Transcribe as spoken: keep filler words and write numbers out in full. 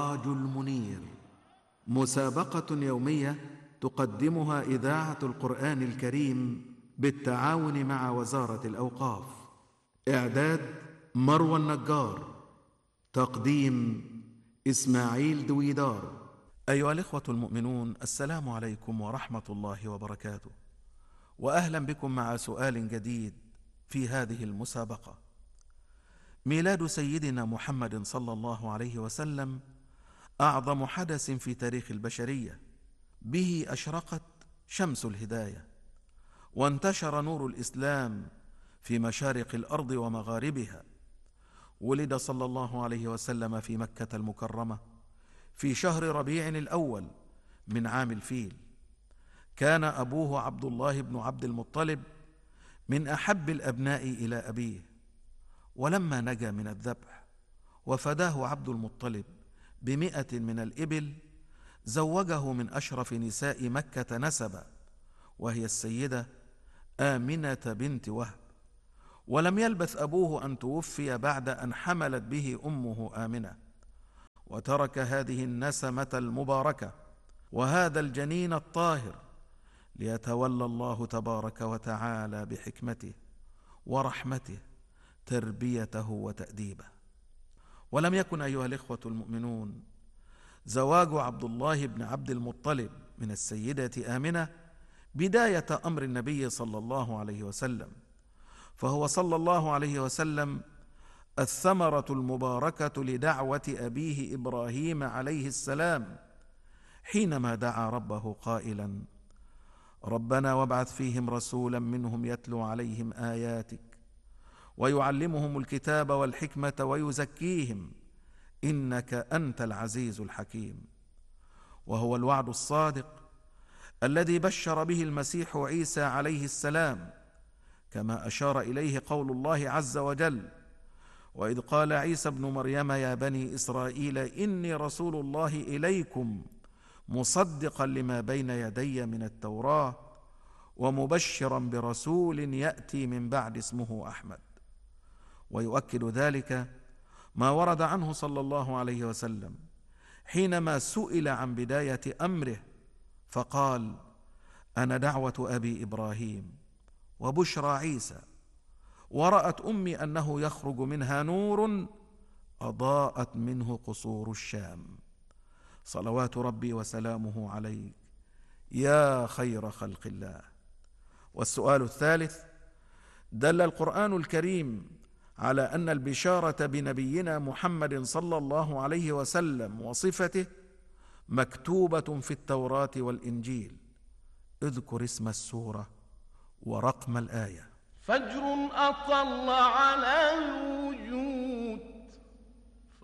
السراج المنير، مسابقة يومية تقدمها إذاعة القرآن الكريم بالتعاون مع وزارة الأوقاف. إعداد مروى النجار، تقديم إسماعيل دويدار. أيها الإخوة المؤمنون، السلام عليكم ورحمة الله وبركاته، وأهلا بكم مع سؤال جديد في هذه المسابقة. ميلاد سيدنا محمد صلى الله عليه وسلم أعظم حدث في تاريخ البشرية، به أشرقت شمس الهداية، وانتشر نور الإسلام في مشارق الأرض ومغاربها. ولد صلى الله عليه وسلم في مكة المكرمة في شهر ربيع الأول من عام الفيل. كان أبوه عبد الله بن عبد المطلب من أحب الأبناء إلى أبيه، ولما نجا من الذبح وفداه عبد المطلب بمئة من الإبل، زوجه من أشرف نساء مكة نسبا، وهي السيدة آمنة بنت وهب. ولم يلبث أبوه أن توفي بعد أن حملت به أمه آمنة، وترك هذه النسمة المباركة وهذا الجنين الطاهر ليتولى الله تبارك وتعالى بحكمته ورحمته تربيته وتأديبه. ولم يكن أيها الإخوة المؤمنون زواج عبد الله بن عبد المطلب من السيدة آمنة بداية أمر النبي صلى الله عليه وسلم، فهو صلى الله عليه وسلم الثمرة المباركة لدعوة أبيه إبراهيم عليه السلام حينما دعا ربه قائلا: ربنا وابعث فيهم رسولا منهم يتلو عليهم آياتك ويعلمهم الكتاب والحكمة ويزكيهم إنك أنت العزيز الحكيم. وهو الوعد الصادق الذي بشر به المسيح عيسى عليه السلام، كما أشار إليه قول الله عز وجل: وإذ قال عيسى ابن مريم يا بني إسرائيل إني رسول الله إليكم مصدقا لما بين يدي من التوراة ومبشرا برسول يأتي من بعد اسمه أحمد. ويؤكد ذلك ما ورد عنه صلى الله عليه وسلم حينما سئل عن بداية أمره فقال: أنا دعوة أبي إبراهيم وبشرى عيسى، ورأت أمي أنه يخرج منها نور أضاءت منه قصور الشام. صلوات ربي وسلامه عليك يا خير خلق الله. والسؤال الثالث: دل القرآن الكريم على أن البشارة بنبينا محمد صلى الله عليه وسلم وصفته مكتوبة في التوراة والإنجيل. اذكر اسم السورة ورقم الآية. فجر أطل على